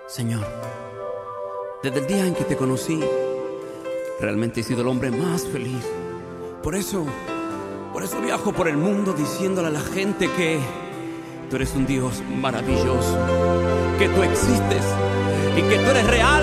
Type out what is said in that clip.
Señor, desde el día en que te conocí, realmente he sido el hombre más feliz. Por eso viajo por el mundo diciéndole a la gente que tú eres un Dios maravilloso, que tú existes y que tú eres real.